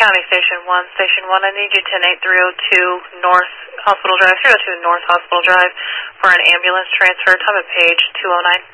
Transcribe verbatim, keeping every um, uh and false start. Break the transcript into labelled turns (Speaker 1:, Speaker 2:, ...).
Speaker 1: County, Station one. Station one, I need you ten eight three oh two North Hospital Drive, three oh two North Hospital Drive for an ambulance transfer. Time of page two oh nine.